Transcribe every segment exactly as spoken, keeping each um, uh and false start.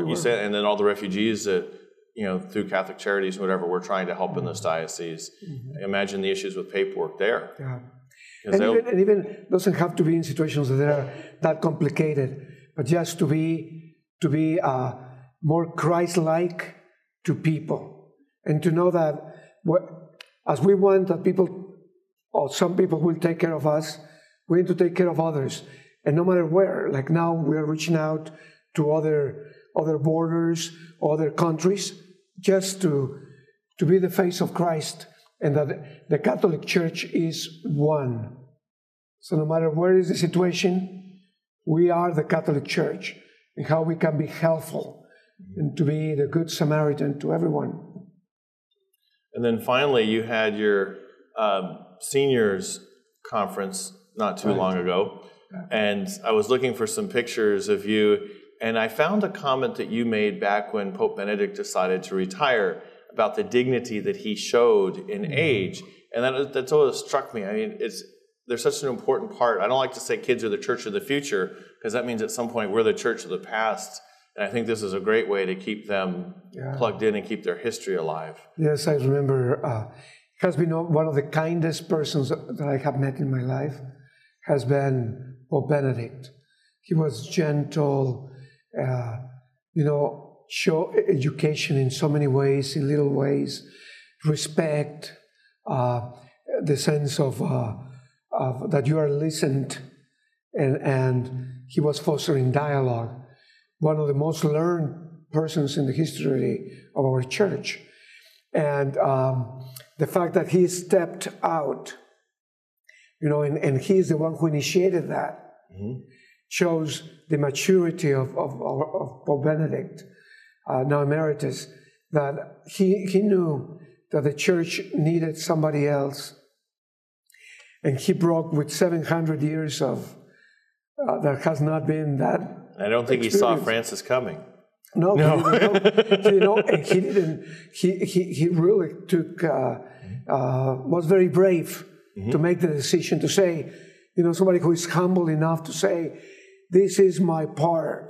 you said, and then all the refugees that, you know, through Catholic Charities, whatever, we're trying to help mm-hmm. in this diocese. Mm-hmm. Imagine the issues with paperwork there. Yeah. And even, and even doesn't have to be in situations that are that complicated, but just to be to be uh, more Christ-like to people, and to know that what, as we want that people, or some people will take care of us, we need to take care of others, and no matter where. Like now, we are reaching out to other other borders, other countries, just to to be the face of Christ. And that the Catholic Church is one. So no matter where is the situation, we are the Catholic Church, and how we can be helpful and to be the good Samaritan to everyone. And then finally, you had your um, seniors conference not too right. long ago, and I was looking for some pictures of you, and I found a comment that you made back when Pope Benedict decided to retire, about the dignity that he showed in mm-hmm. age. And that, that's what struck me. I mean, it's they're such an important part. I don't like to say kids are the church of the future, because that means at some point we're the church of the past. And I think this is a great way to keep them yeah. plugged in and keep their history alive. Yes, I remember. Uh, he has been one of the kindest persons that I have met in my life, has been Pope Benedict. He was gentle, uh, you know, show education in so many ways, in little ways, respect, uh, the sense of, uh, of that you are listened, and, and he was fostering dialogue. One of the most learned persons in the history of our church. And um, the fact that he stepped out, you know, and, and he's the one who initiated that, mm-hmm. shows the maturity of, of, of Pope Benedict. Uh, now emeritus, that he, he knew that the church needed somebody else. And he broke with seven hundred years of, uh, there has not been that I don't think experience. He saw Francis coming. No, no. He didn't, no, you know, and he didn't, he, he, he really took, uh, uh, was very brave mm-hmm. to make the decision to say, you know, somebody who is humble enough to say, this is my part.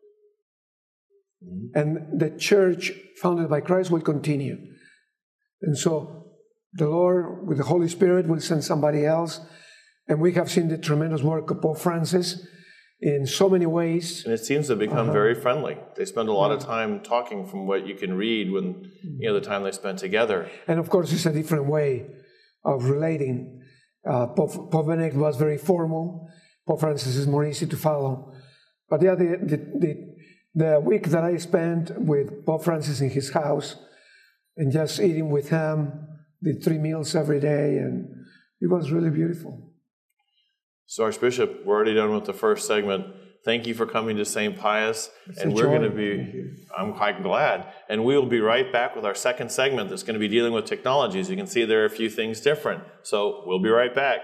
And the church founded by Christ will continue. And so the Lord, with the Holy Spirit, will send somebody else. And we have seen the tremendous work of Pope Francis in so many ways. And it seems to have become uh-huh. very friendly. They spend a lot yeah. of time talking from what you can read when, you know, the time they spend together. And of course, it's a different way of relating. Uh, Pope, Pope Benedict was very formal. Pope Francis is more easy to follow. But yeah, the, the, the The week that I spent with Pope Francis in his house and just eating with him, did three meals every day, and it was really beautiful. So, Archbishop, we're already done with the first segment. Thank you for coming to Saint Pius. It's and we're going to be, I'm quite glad. And we will be right back with our second segment that's going to be dealing with technology. As you can see, there are a few things different. So, we'll be right back.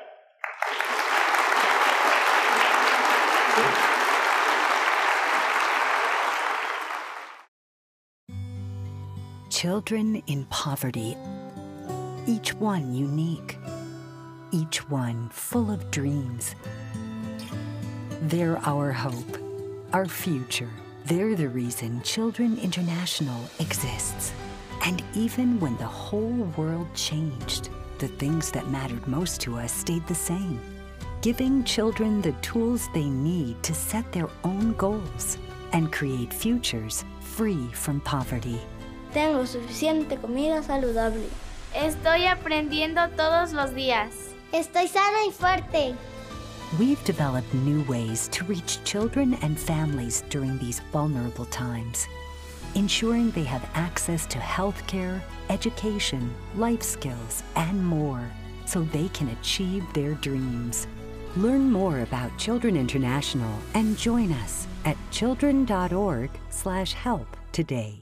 Children in poverty, each one unique, each one full of dreams. They're our hope, our future. They're the reason Children International exists. And even when the whole world changed, the things that mattered most to us stayed the same, giving children the tools they need to set their own goals and create futures free from poverty. Tengo suficiente comida saludable. Estoy aprendiendo todos los días. Estoy sana y fuerte. We've developed new ways to reach children and families during these vulnerable times, ensuring they have access to healthcare, education, life skills, and more, so they can achieve their dreams. Learn more about Children International and join us at children dot org slash help today.